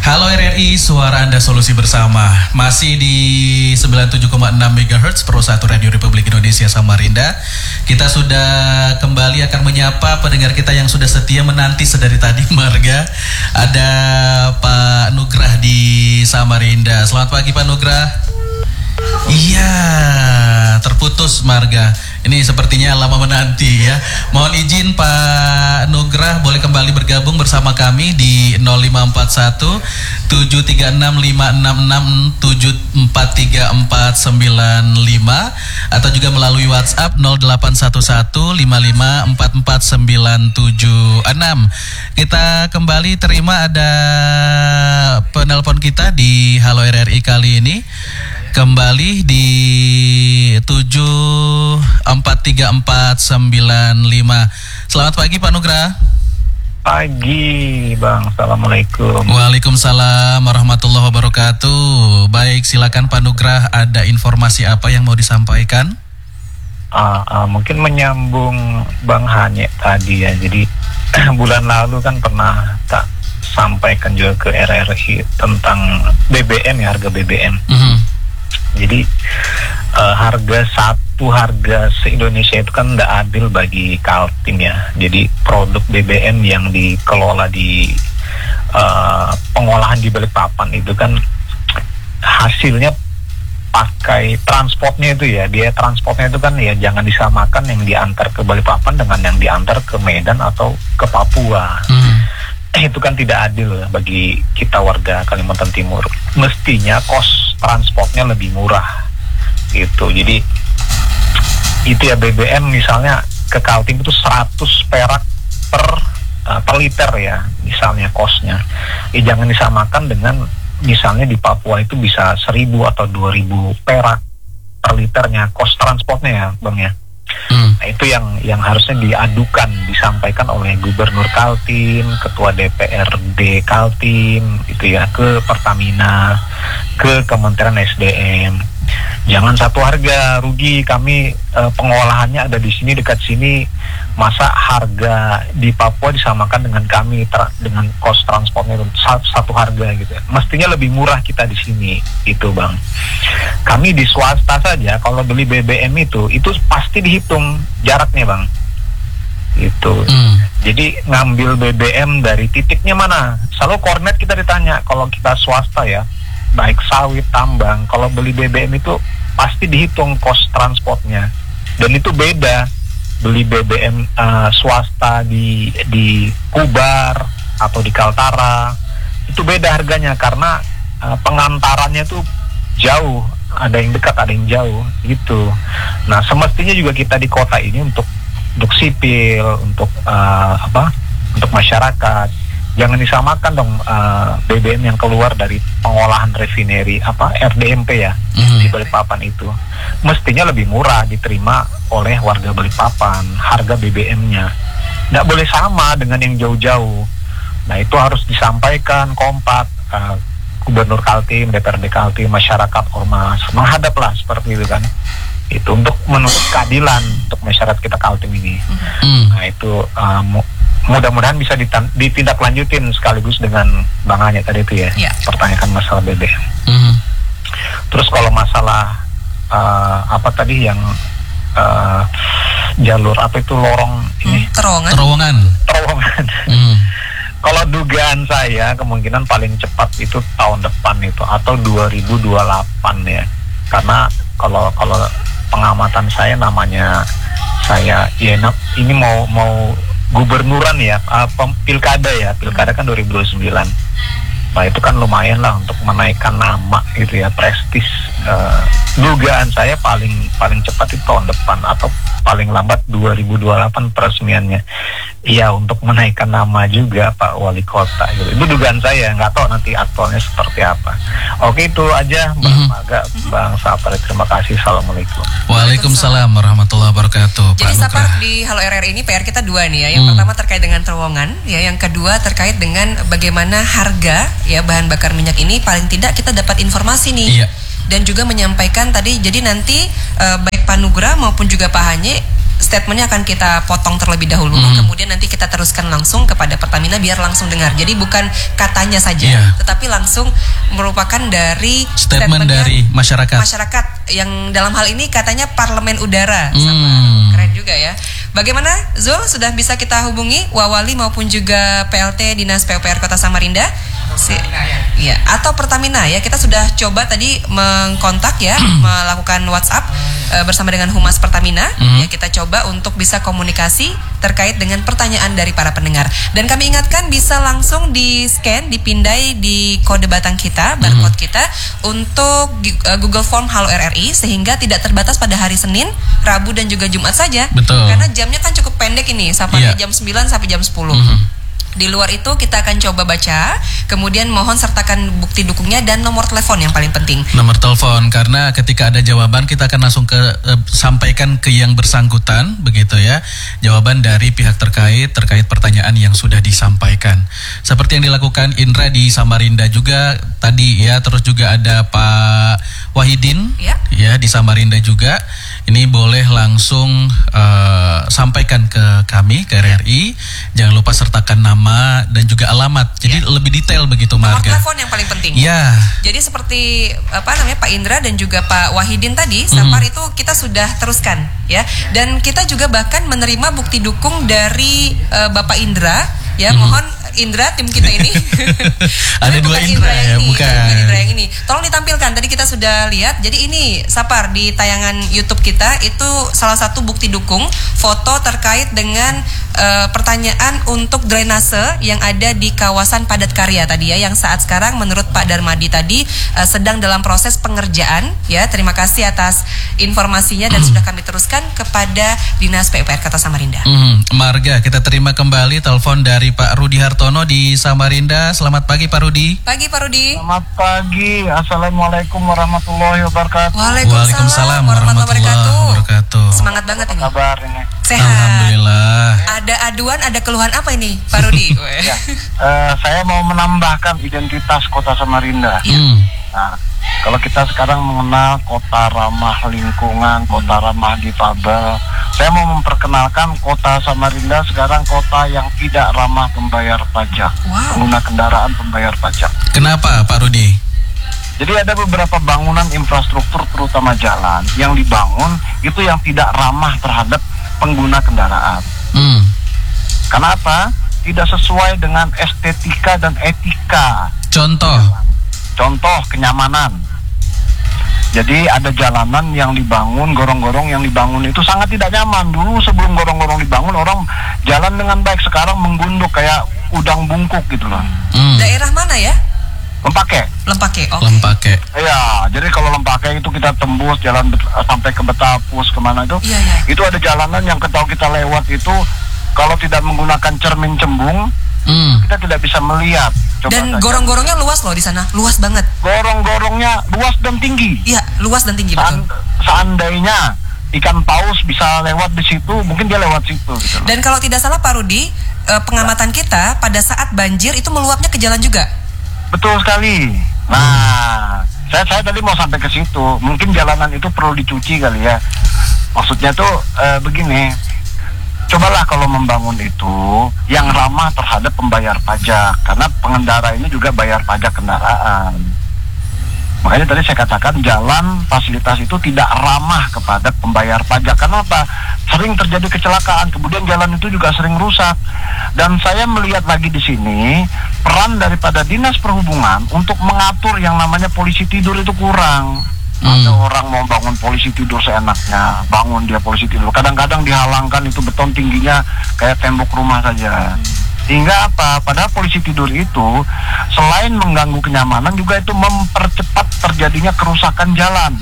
Halo RRI, suara Anda solusi bersama. Masih di 97,6 MHz Pro 1 Radio Republik Indonesia Samarinda. Kita sudah kembali akan menyapa pendengar kita yang sudah setia menanti sedari tadi, Marga. Ada Pak Nugrah di Samarinda. Selamat pagi Pak Nugrah. Iya, terputus Marga. Ini sepertinya lama menanti ya. Mohon izin Pak Nugrah boleh kembali bergabung bersama kami di 0541 736 566 7434495 atau juga melalui WhatsApp 0811 5544 976. Kita kembali terima ada penelpon kita di Halo RRI kali ini. Kembali di 743495. Selamat pagi Pak Nugrah. Pagi Bang, Assalamualaikum. Waalaikumsalam warahmatullahi wabarakatuh. Baik, silakan Pak Nugrah, ada informasi apa yang mau disampaikan? Mungkin menyambung Bang Hanye tadi ya. Jadi bulan lalu kan pernah tak sampaikan juga ke RRI tentang BBM ya, harga BBM. Jadi harga se-Indonesia itu kan tidak adil bagi Kaltim ya. Jadi produk BBM yang dikelola di pengolahan di Balikpapan itu kan hasilnya pakai transportnya itu ya. Dia transportnya itu kan ya jangan disamakan yang diantar ke Balikpapan dengan yang diantar ke Medan atau ke Papua. Itu kan tidak adil bagi kita warga Kalimantan Timur. Mestinya kos transportnya lebih murah gitu. Jadi itu ya, BBM misalnya ke Kaltim itu 100 perak per liter ya misalnya kosnya. Jangan disamakan dengan misalnya di Papua itu bisa 1.000 atau 2.000 perak per liternya kos transportnya ya Bang ya. Nah itu yang harusnya disampaikan oleh Gubernur Kaltim, Ketua DPRD Kaltim itu ya, ke Pertamina, ke Kementerian SDM. Jangan satu harga, rugi kami pengolahannya ada di sini dekat sini, masa harga di Papua disamakan dengan kami dengan kos transportnya satu harga gitu ya. Mestinya lebih murah kita di sini itu Bang. Kami di swasta saja kalau beli BBM itu pasti dihitung jaraknya Bang. Itu. Jadi ngambil BBM dari titiknya mana? Selalu koordinat kita ditanya kalau kita swasta ya, baik sawit, tambang, kalau beli BBM itu pasti dihitung kos transportnya. Dan itu beda beli BBM swasta di Kubar atau di Kaltara. Itu beda harganya karena pengantarannya tuh jauh, ada yang dekat, ada yang jauh gitu. Nah, semestinya juga kita di kota ini untuk sipil, untuk untuk masyarakat, jangan disamakan dong BBM yang keluar dari pengolahan refinery RDMP ya di Balikpapan itu. Mestinya lebih murah diterima oleh warga Balikpapan harga BBM-nya. Nggak boleh sama dengan yang jauh-jauh. Nah itu harus disampaikan kompak, Gubernur Kaltim, DPRD Kaltim, masyarakat, ormas, menghadaplah seperti itu kan. Itu untuk menuntut keadilan untuk masyarakat kita Kaltim ini. Nah itu mudah-mudahan bisa ditindaklanjutin sekaligus dengan Bang Hanya tadi itu ya, pertanyakan masalah BBM. Terus kalau masalah tadi yang jalur itu lorong ini terowongan. Kalau dugaan saya kemungkinan paling cepat itu tahun depan itu atau 2028 ya. Karena kalau pengamatan saya namanya ini mau gubernuran ya, pilkada kan 2029. Nah itu kan lumayan lah untuk menaikkan nama gitu ya, prestis. Dugaan saya paling cepat itu tahun depan atau paling lambat 2028 peresmiannya. Iya, untuk menaikkan nama juga Pak Wali Kota gitu. Itu dugaan saya, nggak tahu nanti aktualnya seperti apa. Oke, itu aja Bang Maga, Bang Sapar, terima kasih. Assalamualaikum. Waalaikumsalam warahmatullahi wabarakatuh. Jadi Sapar, di Halo RRI ini PR kita dua nih ya. Yang pertama terkait dengan terowongan ya, yang kedua terkait dengan bagaimana harga ya bahan bakar minyak ini paling tidak kita dapat informasi nih. Iya. Dan juga menyampaikan tadi, jadi nanti baik Pak Nugrah maupun juga Pak Hanye statementnya akan kita potong terlebih dahulu, kemudian nanti kita teruskan langsung kepada Pertamina biar langsung dengar. Jadi bukan katanya saja, tetapi langsung merupakan dari statement dari masyarakat yang dalam hal ini katanya parlemen udara. Keren juga ya. Bagaimana Zul, sudah bisa kita hubungi Wawali maupun juga PLT Dinas PUPR Kota Samarinda? Ya, atau Pertamina ya. Kita sudah coba tadi mengkontak ya, melakukan WhatsApp bersama dengan Humas Pertamina. Ya, kita coba untuk bisa komunikasi terkait dengan pertanyaan dari para pendengar. Dan kami ingatkan bisa langsung di-scan, dipindai di kode batang kita, barcode kita untuk Google Form Halo RRI sehingga tidak terbatas pada hari Senin, Rabu dan juga Jumat saja. Betul. Karena jamnya kan cukup pendek ini, sampai jam 9 sampai jam 10. Di luar itu kita akan coba baca, kemudian mohon sertakan bukti dukungnya dan nomor telepon yang paling penting. Nomor telepon, karena ketika ada jawaban kita akan langsung sampaikan ke yang bersangkutan, begitu ya. Jawaban dari pihak terkait pertanyaan yang sudah disampaikan. Seperti yang dilakukan Indra di Samarinda juga tadi ya, terus juga ada Pak Wahidin ya di Samarinda juga. Ini boleh langsung sampaikan ke kami, ke RRI. Jangan lupa sertakan nama dan juga alamat. Jadi lebih detail begitu, Marga. Nomor telepon yang paling penting. Ya. Jadi seperti Pak Indra dan juga Pak Wahidin tadi, Sapar itu kita sudah teruskan ya. Dan kita juga bahkan menerima bukti dukung dari Bapak Indra ya. Mohon Indra, tim kita ini ada dua Indra ya, bukan Indra yang ini. Tolong ditampilkan, tadi kita sudah lihat. Jadi ini Sapar di tayangan YouTube kita itu salah satu bukti dukung foto terkait dengan pertanyaan untuk drainase yang ada di kawasan padat karya tadi ya, yang saat sekarang menurut Pak Darmadi tadi sedang dalam proses pengerjaan ya. Terima kasih atas informasinya dan sudah kami teruskan kepada Dinas PUPR Kota Samarinda. Marga, kita terima kembali telepon dari Pak Rudi Hartono di Samarinda. Selamat pagi Pak Rudi. Pagi Pak Rudi. Selamat pagi. Assalamualaikum warahmatullahi wabarakatuh. Waalaikumsalam warahmatullahi wabarakatuh. Semangat banget ini. Kabar ini. Sehat. Alhamdulillah. Ada aduan, ada keluhan apa ini Pak Rudi? Ya, saya mau menambahkan identitas Kota Samarinda. Nah, kalau kita sekarang mengenal kota ramah lingkungan, kota ramah difabel, saya mau memperkenalkan Kota Samarinda sekarang kota yang tidak ramah pembayar pajak, pengguna kendaraan pembayar pajak. Kenapa Pak Rudi? Jadi ada beberapa bangunan infrastruktur terutama jalan yang dibangun itu yang tidak ramah terhadap pengguna kendaraan. Kenapa? Tidak sesuai dengan estetika dan etika. Contoh kenyamanan. Jadi ada jalanan yang dibangun, gorong-gorong yang dibangun itu sangat tidak nyaman. Dulu sebelum gorong-gorong dibangun orang jalan dengan baik, sekarang menggunduk kayak udang bungkuk gitu loh. Daerah mana ya? Lempake. Lempake. Iya, jadi kalau Lempake itu kita tembus jalan sampai ke Betapus kemana itu, itu ada jalanan yang kalau kita lewat itu kalau tidak menggunakan cermin cembung, kita tidak bisa melihat. Coba dan saja. Gorong-gorongnya luas loh di sana, luas banget. Gorong-gorongnya luas dan tinggi. Iya, luas dan tinggi betul. Seandainya ikan paus bisa lewat di situ, mungkin dia lewat situ. Gitu. Dan kalau tidak salah Pak Rudi, pengamatan kita pada saat banjir itu meluapnya ke jalan juga. Betul sekali. Nah, saya tadi mau sampai ke situ. Mungkin jalanan itu perlu dicuci kali ya. Maksudnya tuh begini. Cobalah kalau membangun itu yang ramah terhadap pembayar pajak, karena pengendara ini juga bayar pajak kendaraan. Makanya tadi saya katakan jalan fasilitas itu tidak ramah kepada pembayar pajak. Kenapa? Sering terjadi kecelakaan, kemudian jalan itu juga sering rusak. Dan saya melihat lagi di sini peran daripada Dinas Perhubungan untuk mengatur yang namanya polisi tidur itu kurang. Ada orang mau bangun polisi tidur seenaknya, bangun dia polisi tidur. Kadang-kadang dihalangkan itu beton tingginya kayak tembok rumah saja. Sehingga apa? Padahal polisi tidur itu selain mengganggu kenyamanan juga itu mempercepat terjadinya kerusakan jalan.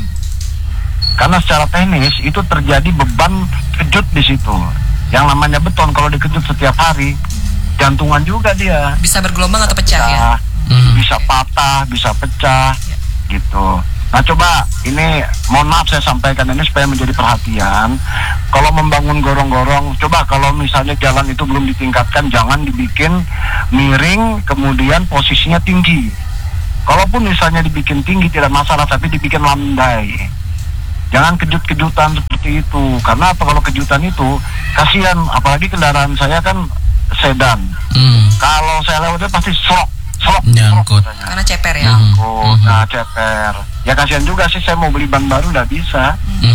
Karena secara teknis itu terjadi beban kejut di situ. Yang namanya beton kalau dikejut setiap hari, jantungan juga dia. Bisa bergelombang atau pecah ya? Bisa patah, bisa pecah, gitu. Nah coba ini mohon maaf saya sampaikan ini supaya menjadi perhatian. Kalau membangun gorong-gorong, coba kalau misalnya jalan itu belum ditingkatkan, jangan dibikin miring kemudian posisinya tinggi. Kalaupun misalnya dibikin tinggi tidak masalah, tapi dibikin landai. Jangan kejut-kejutan seperti itu. Karena apa, kalau kejutan itu kasihan, apalagi kendaraan saya kan sedan. Kalau saya lewatnya pasti serok nyangkut. Karena ceper ya. Nah ceper. Ya kasihan juga sih, saya mau beli ban baru nggak bisa.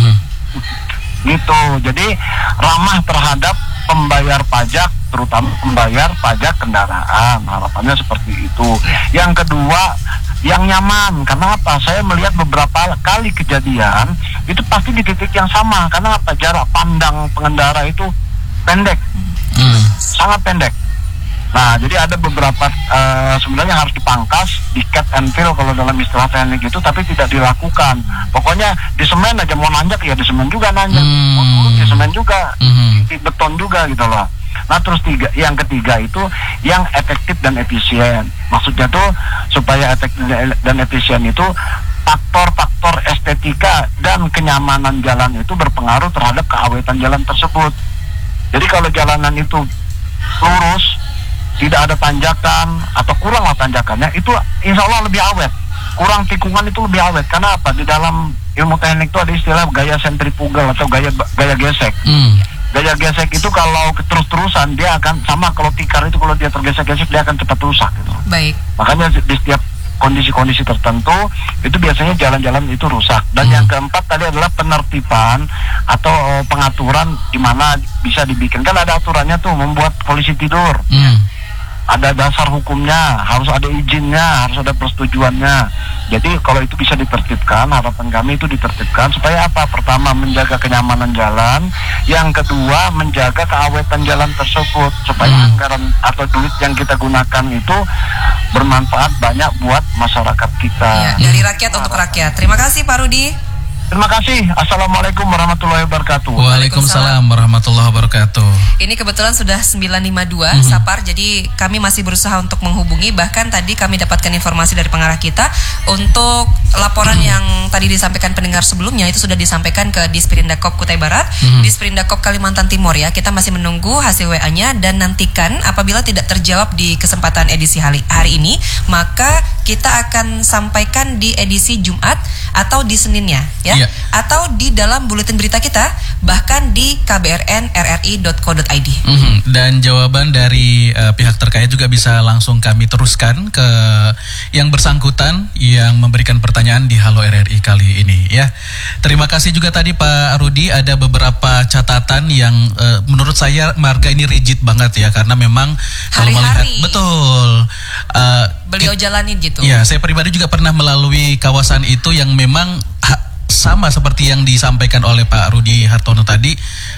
Gitu. Jadi ramah terhadap pembayar pajak, terutama pembayar pajak kendaraan. Harapannya seperti itu. Yang kedua, yang nyaman. Karena apa? Saya melihat beberapa kali kejadian itu pasti di titik yang sama. Karena apa? Jarak pandang pengendara itu pendek, sangat pendek. Nah, jadi ada beberapa sebenarnya harus dipangkas, di cat and fill kalau dalam istilah teknik itu, tapi tidak dilakukan. Pokoknya di semen aja, mau nanjak ya di semen juga nanjak, mau turun di semen juga, di beton juga gitu loh. Nah terus yang ketiga itu yang efektif dan efisien. Maksudnya tuh supaya efektif dan efisien itu faktor-faktor estetika dan kenyamanan jalan itu berpengaruh terhadap keawetan jalan tersebut. Jadi kalau jalanan itu lurus, tidak ada tanjakan atau kuranglah tanjakannya, itu insya Allah lebih awet. Kurang tikungan itu lebih awet. Karena apa? Di dalam ilmu teknik itu ada istilah gaya sentrifugal atau gaya gesek. Gaya gesek itu kalau terus-terusan dia akan sama, kalau tikar itu kalau dia tergesek-gesek dia akan cepat rusak gitu. Baik. Makanya di setiap kondisi-kondisi tertentu itu biasanya jalan-jalan itu rusak. Dan yang keempat tadi adalah penertiban atau pengaturan di mana bisa dibikin. Kan ada aturannya tuh, membuat polisi tidur. Ada dasar hukumnya, harus ada izinnya, harus ada persetujuannya. Jadi kalau itu bisa ditertibkan, harapan kami itu ditertibkan supaya apa? Pertama, menjaga kenyamanan jalan. Yang kedua, menjaga keawetan jalan tersebut supaya anggaran atau duit yang kita gunakan itu bermanfaat banyak buat masyarakat kita. Ya, dari rakyat untuk rakyat. Terima kasih Pak Rudi. Terima kasih. Assalamualaikum warahmatullahi wabarakatuh. Waalaikumsalam warahmatullahi wabarakatuh. Ini kebetulan sudah 952 Sapar, jadi kami masih berusaha untuk menghubungi. Bahkan tadi kami dapatkan informasi dari pengarah kita untuk laporan yang tadi disampaikan pendengar sebelumnya itu sudah disampaikan ke Disperindak Kutai Barat, Disperindak Kalimantan Timur ya. Kita masih menunggu hasil WA-nya dan nantikan apabila tidak terjawab di kesempatan edisi hari ini, maka kita akan sampaikan di edisi Jumat atau di Seninnya ya. Atau di dalam buletin berita kita, bahkan di kbrn.rri.co.id. Dan jawaban dari pihak terkait juga bisa langsung kami teruskan ke yang bersangkutan yang memberikan pertanyaan di Halo RRI kali ini ya. Terima kasih juga tadi Pak Rudi, ada beberapa catatan yang menurut saya marga ini rigid banget ya, karena memang kalau melihat betul beliau jalanin gitu. Ya, saya pribadi juga pernah melalui kawasan itu yang memang sama seperti yang disampaikan oleh Pak Rudi Hartono tadi,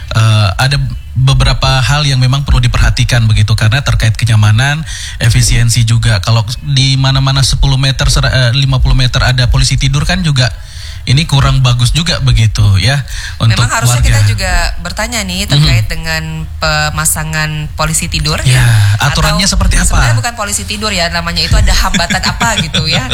ada beberapa hal yang memang perlu diperhatikan begitu, karena terkait kenyamanan, efisiensi juga. Kalau di mana-mana 10 meter, 50 meter ada polisi tidur kan juga ini kurang bagus juga begitu ya. Untuk memang harusnya warga. kita juga bertanya nih terkait dengan pemasangan polisi tidur ya. Aturannya seperti apa? Sebenarnya bukan polisi tidur ya, namanya itu ada hambatan apa gitu ya.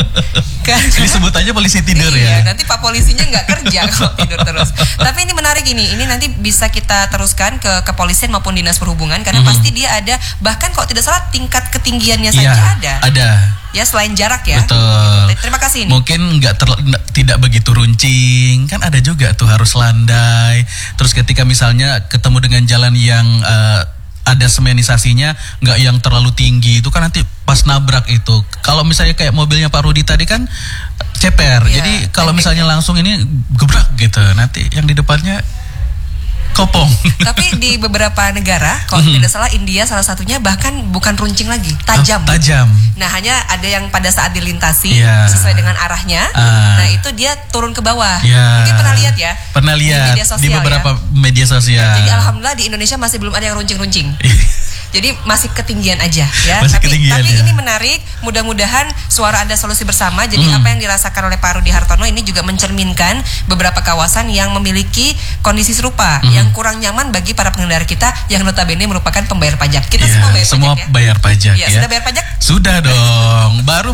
Disebut aja polisi tidur ya. ya. Nanti Pak polisinya nggak kerja kalau tidur terus. Tapi ini menarik ini nanti bisa kita teruskan ke kepolisian maupun dinas perhubungan, karena pasti dia ada, bahkan kalau tidak salah tingkat ketinggiannya saja ada. Ya, selain jarak ya. Betul. Terima kasih. Mungkin tidak begitu runcing, kan ada juga tuh harus landai. Terus ketika misalnya ketemu dengan jalan yang ada semenisasinya, nggak yang terlalu tinggi, itu kan nanti pas nabrak itu. Kalau misalnya kayak mobilnya Pak Rudi tadi kan ceper, jadi kalau misalnya langsung ini gebrak gitu, nanti yang di depannya kopong. Tapi di beberapa negara, kalau tidak salah India salah satunya, bahkan bukan runcing lagi, tajam. Tajam. Nah, hanya ada yang pada saat dilintasi sesuai dengan arahnya, nah itu dia turun ke bawah. Mungkin pernah lihat ya? Pernah lihat di beberapa media sosial. Jadi alhamdulillah di Indonesia masih belum ada yang runcing-runcing. Jadi masih ketinggian aja ya. Tapi ini menarik. Mudah-mudahan suara Anda solusi bersama. Jadi apa yang dirasakan oleh Pak Rudi Hartono ini juga mencerminkan beberapa kawasan yang memiliki kondisi serupa, yang kurang nyaman bagi para pengendara kita yang notabene merupakan pembayar pajak. Kita semua bayar pajak ya. Bayar pajak ya. Sudah bayar pajak? Sudah dong. Baru bayar pajak.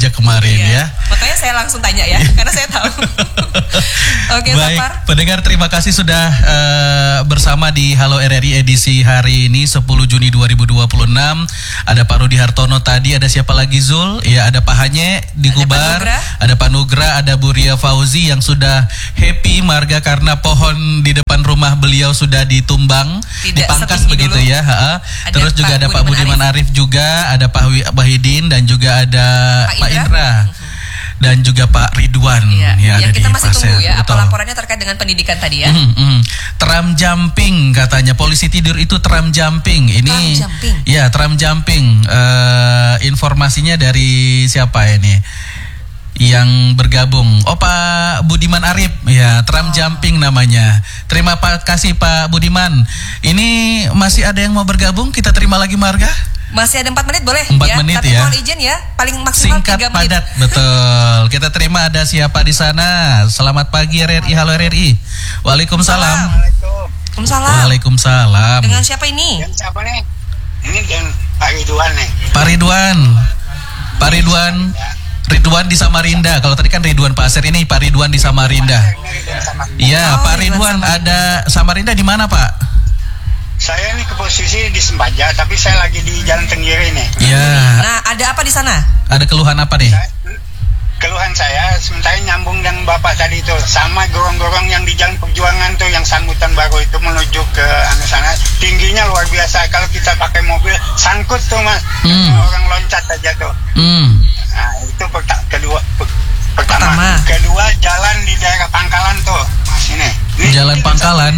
pajak kemarin ya. Makanya saya langsung tanya ya, karena saya tahu. Oke, baik, Sapar. pendengar terima kasih sudah bersama di Halo RRI edisi hari ini 10 Juni 2026. Ada Pak Rudi Hartono tadi, ada siapa lagi Zul? Ya, ada Pak Hanye di Gubar, ada Pak Nugra, ada Bu Ria Fauzi yang sudah happy marga karena pohon di depan rumah beliau sudah ditumbang, dipangkas begitu dulu. Ya. Terus juga ada Pak Budiman Arif juga, ada Pak Wahidin dan juga ada Pak Indra. Dan juga Pak Ridwan ya yang kita masih tunggu ya. Betul. Apa laporannya terkait dengan pendidikan tadi ya? Tram jumping katanya, polisi tidur itu tram jumping. Ini tram jumping. Ya, tram jumping. Informasinya dari siapa ini? Yang bergabung. Oh, Pak Budiman Arif. Ya, tram jumping namanya. Terima kasih Pak Budiman. Ini masih ada yang mau bergabung? Kita terima lagi marga? Masih ada 4 menit boleh 4 ya? menit Tapi ya. mohon izin ya, paling maksimal singkat 3 menit. Padat, betul. Kita terima ada siapa di sana. Selamat pagi RRI, halo RRI. Waalaikumsalam. Waalaikumsalam. Waalaikumsalam. Dengan siapa ini? Dan siapa nih? Ini dan Pak Ridwan nih. Pak Ridwan. Pak Ridwan. Ridwan di Samarinda. Kalau tadi kan Ridwan Pasir, ini Pak Ridwan di Samarinda. Iya, Pak Ridwan ada Samarinda di mana, Pak? Saya ini ke posisi di Sempaja, tapi saya lagi di Jalan Tenggiri nih. Iya. Nah, ada apa di sana? Ada keluhan apa nih? Keluhan saya sementara nyambung dengan Bapak tadi itu, sama gorong-gorong yang di Jalan Perjuangan tuh, yang Sambutan Baru itu menuju ke sana, tingginya luar biasa. Kalau kita pakai mobil sangkut tuh Mas, orang loncat aja tuh. Nah, itu pertama. Kedua, jalan di daerah Pangkalan tuh, Mas ini Jalan Pangkalan.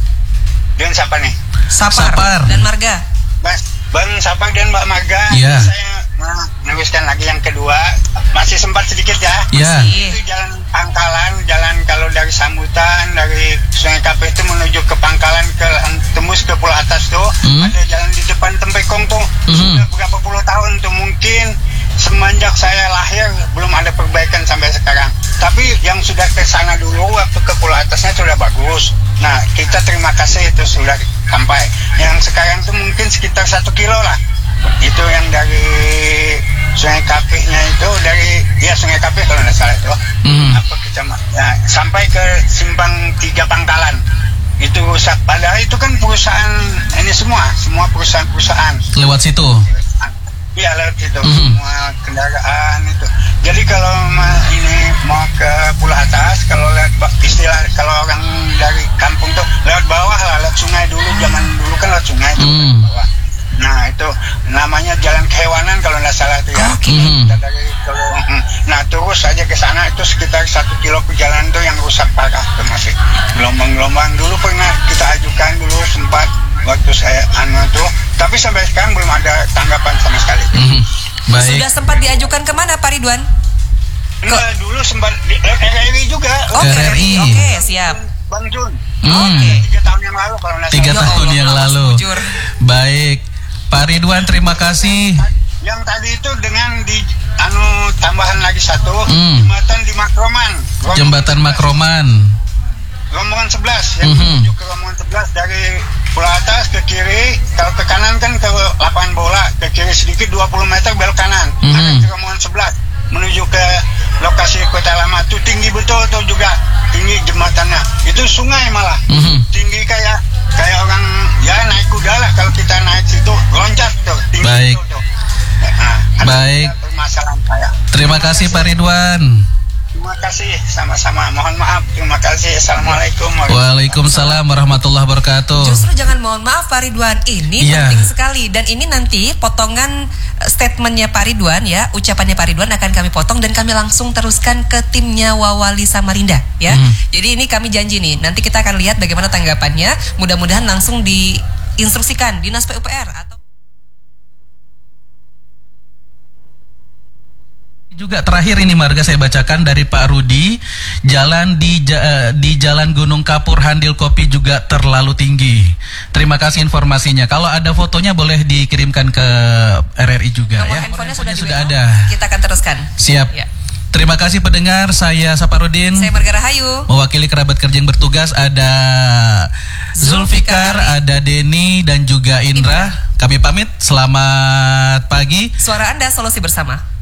Dan siapa nih? Sapar dan Marga. Bang Sapar dan Mbak Marga. Iya. Saya meneruskan lagi yang kedua, masih sempat sedikit ya. Iya. Itu jalan Pangkalan, jalan kalau dari Sambutan, dari Sungai Kape itu menuju ke Pangkalan, tembus ke Pulau Atas tuh, ada jalan di depan Tempekong tuh, sudah berapa puluh tahun tuh, mungkin semenjak saya lahir belum ada perbaikan sampai sekarang. Tapi yang sudah ke sana dulu waktu ke Pulau Atasnya sudah bagus. Nah, kita terima kasih itu sudah sampai. Yang sekarang tuh mungkin sekitar 1 kilo lah. Itu yang dari Sungai Kapihnya itu, dari Sungai Kapih kalau nggak salah itu. Apa kecamatan? Sampai ke Simpang 3 Pangkalan. Itu rusak. Padahal itu kan perusahaan ini semua perusahaan-perusahaan. Lewat situ. Iya, lewat situ. Semua kendaraan itu. Jadi kalau ini mau ke Pulau Atas, kalau lewat istilah kalau orang dari kampung tuh lewat bawah lah, lewat sungai dulu, zaman dulu kan lewat sungai tuh. Bawah. Nah, itu namanya Jalan Kehewanan kalau nggak salah tuh ya. Kita dari nah, terus aja ke sana itu sekitar 1 kilo perjalanan tuh yang rusak parah tuh, masih gelombang-gelombang. Dulu pernah kita ajukan dulu sempat waktu saya tuh, tapi sampai sekarang belum ada tanggapan sama sekali. Baik. Sudah sempat diajukan kemana Pak Ridwan? Enggak, dulu sempat di RRI juga. RRI. Oke, siap. Bang Jun. 3 tahun yang lalu kalau nggak salah. 3 tahun yang lalu. Baik, Pak Ridwan terima kasih. Yang tadi itu dengan di tambahan lagi satu, jembatan di Makroman. Jembatan Makroman. Rombongan 11 yang menuju ke rombongan 11 dari Pulau Atas ke kiri, kalau ke kanan kan ke lapangan bola, ke kiri sedikit 20 meter belok kanan. Ada di rombongan 11 menuju ke lokasi Kota Lama tuh tinggi betul tuh, juga tinggi jembatannya. Itu sungai malah. Tinggi kayak orang ya naik kuda lah, kalau kita naik situ loncat tuh tinggi. Baik. Tuh. Baik. Permasalahan saya. Terima kasih Pak Ridwan. Terima kasih, sama-sama. Mohon maaf. Terima kasih. Assalamualaikum. Waalaikumsalam warahmatullahi wabarakatuh. Justru jangan mohon maaf Pak Ridwan, ini penting sekali. Dan ini nanti potongan statementnya Pak Ridwan ya, ucapannya Pak Ridwan akan kami potong dan kami langsung teruskan ke timnya Wawali Samarinda ya. Jadi ini kami janji nih, nanti kita akan lihat bagaimana tanggapannya. Mudah-mudahan langsung diinstruksikan Dinas PUPR atau juga terakhir ini marga saya bacakan dari Pak Rudi, jalan di Jalan Gunung Kapur Handil Kopi juga terlalu tinggi. Terima kasih informasinya. Kalau ada fotonya boleh dikirimkan ke RRI juga. nomor ya. handphonenya Sudah ada. Kita akan teruskan. Siap. Ya. Terima kasih pendengar, saya Saparudin. Saya Marga Rahayu. Mewakili kerabat kerja yang bertugas ada Zulfikar, ada Denny dan juga Indra. Kami pamit, selamat pagi. Suara Anda, solusi bersama.